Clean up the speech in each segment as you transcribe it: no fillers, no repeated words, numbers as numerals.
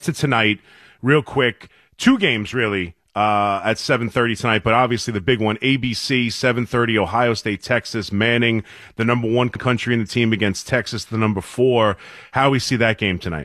to tonight, real quick. Two games, really, at 7:30 tonight, but obviously the big one, ABC, 7:30, Ohio State, Texas, Manning, the number one country in the team against Texas, the number four. How we see that game tonight?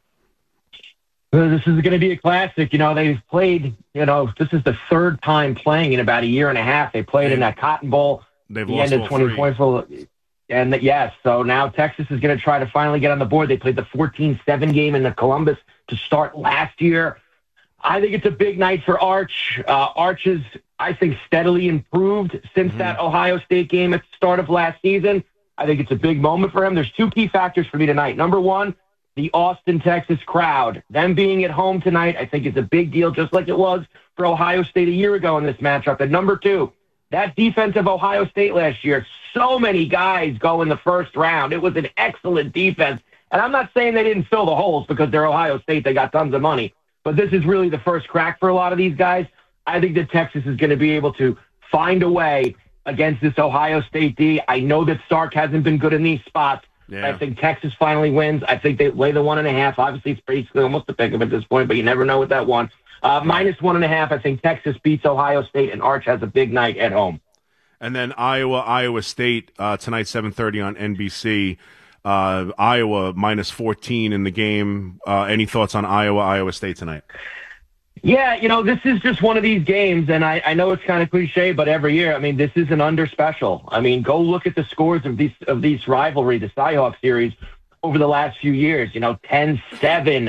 This is going to be a classic. They've played, this is the third time playing in about a year and a half. They played in that Cotton Bowl. They've the lost end of 2020. And yes, so now Texas is going to try to finally get on the board. They played the 14-7 game in the Columbus to start last year. I think it's a big night for Arch. Arch is, I think, steadily improved since that Ohio State game at the start of last season. I think it's a big moment for him. There's two key factors for me tonight. Number one, the Austin, Texas crowd. Them being at home tonight, I think is a big deal, just like it was for Ohio State a year ago in this matchup. And number two, that defense of Ohio State last year, so many guys go in the first round. It was an excellent defense. And I'm not saying they didn't fill the holes because they're Ohio State. They got tons of money. But this is really the first crack for a lot of these guys. I think that Texas is going to be able to find a way against this Ohio State D. I know that Sark hasn't been good in these spots. Yeah. I think Texas finally wins. I think they lay the 1.5. Obviously, it's basically almost a pick 'em at this point, but you never know with that one. Minus 1.5, I think Texas beats Ohio State, and Arch has a big night at home. And then Iowa State tonight, 7:30 on NBC. Iowa minus 14 in the game. Any thoughts on Iowa State tonight? Yeah, this is just one of these games, and I know it's kind of cliche, but every year, this is an under special. Go look at the scores of these rivalry, the Cyhawk series, over the last few years. 10-7,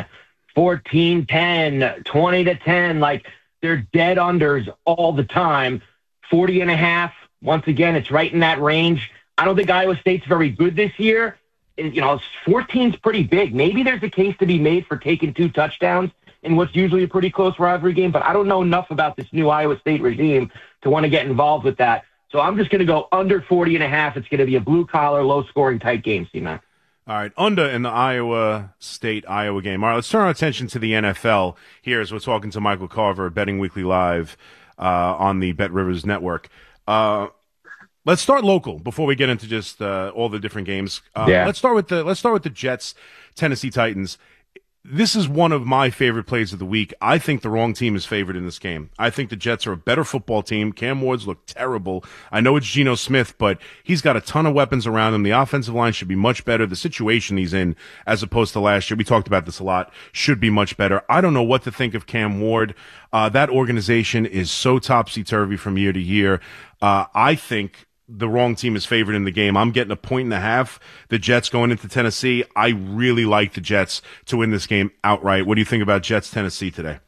14-10, 20-10. Like, they're dead unders all the time. 40.5. Once again, it's right in that range. I don't think Iowa State's very good this year. 14's pretty big. Maybe there's a case to be made for taking 2 touchdowns in what's usually a pretty close rivalry game, but I don't know enough about this new Iowa State regime to want to get involved with that. So I'm just going to go under 40.5. It's going to be a blue-collar, low-scoring type game, C-Mac. All right, under in the Iowa State-Iowa game. All right, let's turn our attention to the NFL here as we're talking to Michael Carver, Betting Weekly Live on the Bet Rivers Network. Let's start local before we get into just all the different games. Let's start with the Jets, Tennessee Titans. This is one of my favorite plays of the week. I think the wrong team is favored in this game. I think the Jets are a better football team. Cam Ward's look terrible. I know it's Geno Smith, but he's got a ton of weapons around him. The offensive line should be much better. The situation he's in, as opposed to last year, we talked about this a lot, should be much better. I don't know what to think of Cam Ward. That organization is so topsy-turvy from year to year. I think the wrong team is favored in the game. I'm getting 1.5. The Jets going into Tennessee. I really like the Jets to win this game outright. What do you think about Jets Tennessee today?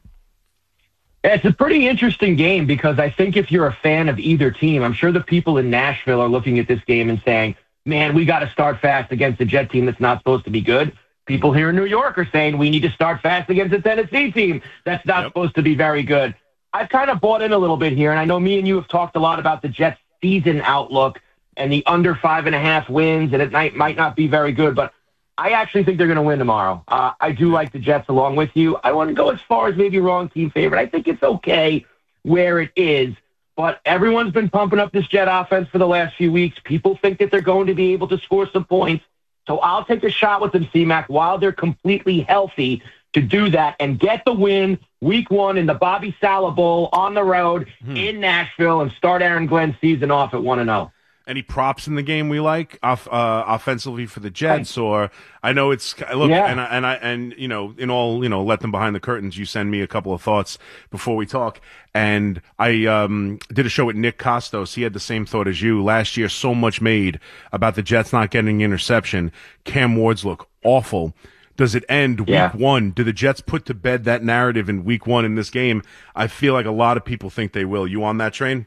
It's a pretty interesting game because I think if you're a fan of either team, I'm sure the people in Nashville are looking at this game and saying, man, we got to start fast against the Jet team that's not supposed to be good. People here in New York are saying we need to start fast against the Tennessee team that's not supposed to be very good. I've kind of bought in a little bit here, and I know me and you have talked a lot about the Jets season outlook and the under 5.5 wins, and it might not be very good, but I actually think they're going to win tomorrow. I do like the Jets along with you. I want to go as far as maybe wrong team favorite. I think it's okay where it is, but everyone's been pumping up this Jet offense for the last few weeks. People think that they're going to be able to score some points, so I'll take a shot with them, C-Mac, while they're completely healthy to do that and get the win week 1 in the Bobby Saleh Bowl on the road in Nashville and start Aaron Glenn's season off at 1-0. Any props in the game we like offensively for the Jets? Or I know it's look, and you know, in all, you know, let them behind the curtains. You send me a couple of thoughts before we talk, and I did a show with Nick Costos. He had the same thought as you last year. So much made about the Jets not getting interception. Cam Ward's look awful. Does it end week 1? Do the Jets put to bed that narrative in week 1 in this game? I feel like a lot of people think they will. You on that train?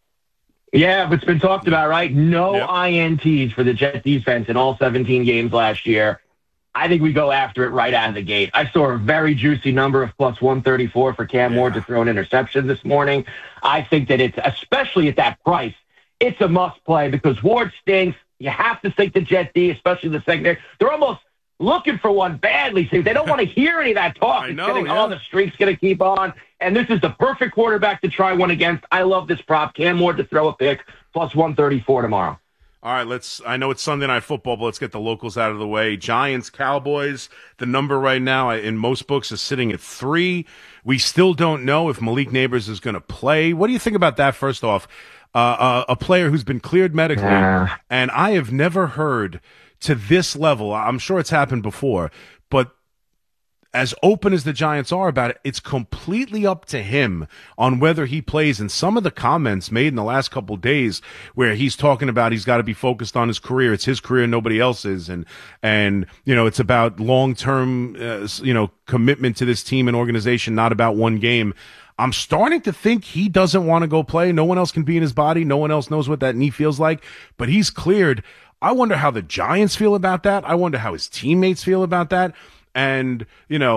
Yeah, it's been talked about, right? No INTs for the Jets defense in all 17 games last year. I think we go after it right out of the gate. I saw a very juicy number of plus 134 for Cam Ward to throw an interception this morning. I think that it's, especially at that price, it's a must play because Ward stinks. You have to think the Jet D, especially the secondary. They're almost looking for one badly. So they don't want to hear any of that talk. The streak's going to keep on. And this is the perfect quarterback to try one against. I love this prop. Cam Ward to throw a pick, plus 134 tomorrow. All right, I know it's Sunday Night Football, but let's get the locals out of the way. Giants, Cowboys, the number right now in most books is sitting at 3. We still don't know if Malik Nabers is going to play. What do you think about that, first off? A player who's been cleared medically, and I have never heard to this level, I'm sure it's happened before, but as open as the Giants are about it, it's completely up to him on whether he plays. And some of the comments made in the last couple of days where he's talking about he's got to be focused on his career. It's his career, nobody else's. And it's about long-term, commitment to this team and organization, not about one game. I'm starting to think he doesn't want to go play. No one else can be in his body. No one else knows what that knee feels like, but he's cleared. I wonder how the Giants feel about that. I wonder how his teammates feel about that. And,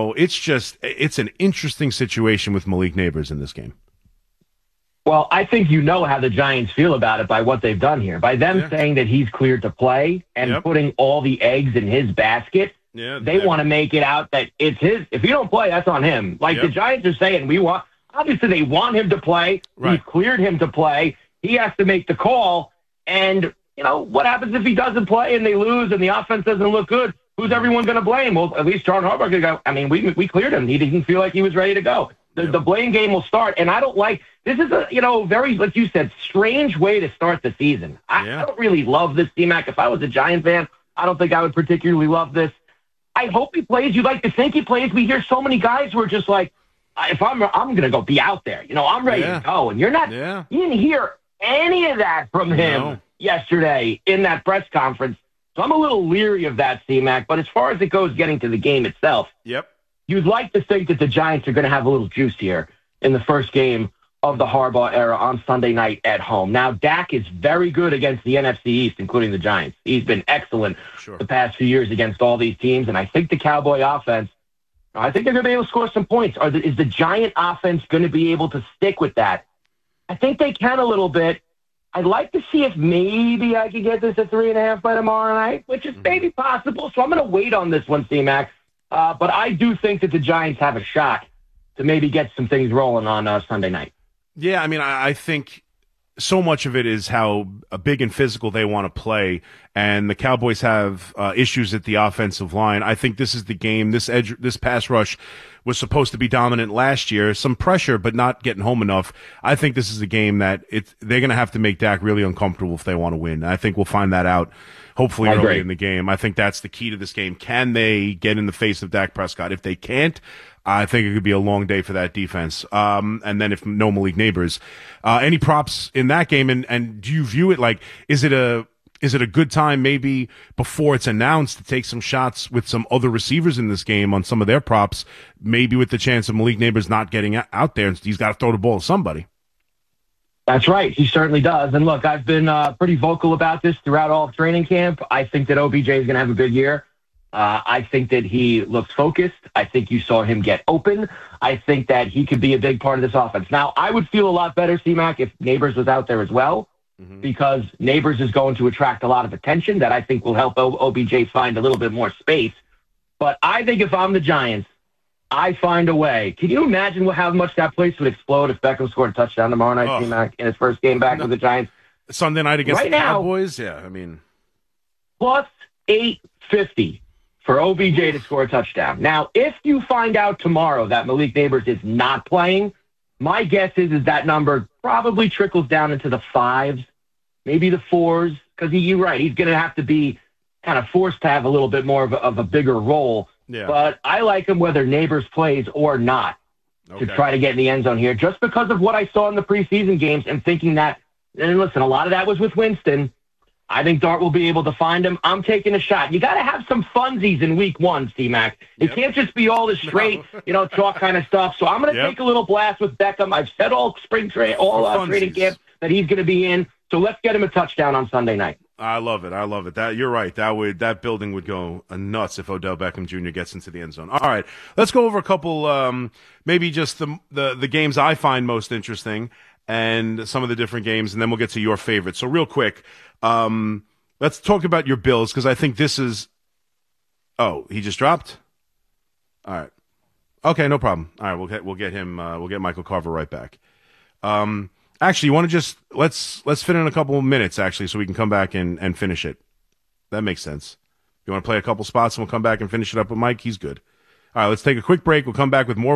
it's an interesting situation with Malik Nabers in this game. Well, I think you know how the Giants feel about it by what they've done here. By them saying that he's cleared to play and putting all the eggs in his basket, they want to make it out that it's his. If you don't play, that's on him. The Giants are saying obviously they want him to play. Right. We've cleared him to play. He has to make the call. And, what happens if he doesn't play and they lose and the offense doesn't look good? Who's everyone going to blame? Well, at least John Harbaugh could go, we cleared him. He didn't feel like he was ready to go. The blame game will start. And I don't this is a, very, like you said, strange way to start the season. I don't really love this, C-Mac. If I was a Giant fan, I don't think I would particularly love this. I hope he plays. You'd like to think he plays. We hear so many guys who are just like, if I'm going to go be out there, I'm ready to go. And you're not, you didn't hear any of that from him yesterday in that press conference. So I'm a little leery of that, C-Mac. But as far as it goes getting to the game itself, you'd like to think that the Giants are going to have a little juice here in the first game of the Harbaugh era on Sunday night at home. Now, Dak is very good against the NFC East, including the Giants. He's been excellent the past few years against all these teams. And I think the Cowboy offense, I think they're going to be able to score some points. Is the Giant offense going to be able to stick with that? I think they can a little bit. I'd like to see if maybe I could get this at 3.5 by tomorrow night, which is maybe possible. So I'm going to wait on this one, C-Mac. But I do think that the Giants have a shot to maybe get some things rolling on Sunday night. Yeah, I think so much of it is how big and physical they want to play, and the Cowboys have issues at the offensive line. I think this is the game. This pass rush was supposed to be dominant last year. Some pressure, but not getting home enough. I think this is a game that they're going to have to make Dak really uncomfortable if they want to win. I think we'll find that out hopefully early in the game. I think that's the key to this game. Can they get in the face of Dak Prescott? If they can't, I think it could be a long day for that defense. And then if no Malik Nabers, any props in that game? And do you view it like, is it a good time maybe before it's announced to take some shots with some other receivers in this game on some of their props, maybe with the chance of Malik Nabers not getting out there and he's got to throw the ball to somebody? That's right. He certainly does. And look, I've been pretty vocal about this throughout all of training camp. I think that OBJ is going to have a big year. I think that he looks focused. I think you saw him get open. I think that he could be a big part of this offense. Now, I would feel a lot better, C-Mac, if Nabers was out there as well, because Nabers is going to attract a lot of attention that I think will help OBJ find a little bit more space. But I think if I'm the Giants, I find a way. Can you imagine how much that place would explode if Beckham scored a touchdown tomorrow night, C-Mac, in his first game back with the Giants? Sunday night against the Cowboys? Plus 850 for OBJ to score a touchdown. Now, if you find out tomorrow that Malik Nabers is not playing, my guess is that number probably trickles down into the 5s, maybe the 4s, because you're right. He's going to have to be kind of forced to have a little bit more of a bigger role. Yeah. But I like him whether Nabers plays or not to try to get in the end zone here, just because of what I saw in the preseason games and thinking that, and listen, a lot of that was with Winston. I think Dart will be able to find him. I'm taking a shot. You got to have some funsies in week 1, C-Mac. It can't just be all this straight, chalk kind of stuff. So I'm going to take a little blast with Beckham. I've said all training camp that he's going to be in. So let's get him a touchdown on Sunday night. I love it. You're right. That building would go nuts if Odell Beckham Jr. gets into the end zone. All right, let's go over a couple, maybe just the games I find most interesting and some of the different games, and then we'll get to your favorites. So real quick, let's talk about your Bills because I think this is. Oh, he just dropped. All right. Okay, no problem. All right, we'll get him. We'll get Michael Carver right back. Actually, you want to just let's fit in a couple of minutes actually, so we can come back and finish it. That makes sense. You want to play a couple spots and we'll come back and finish it up with Mike? He's good. All right, let's take a quick break. We'll come back with more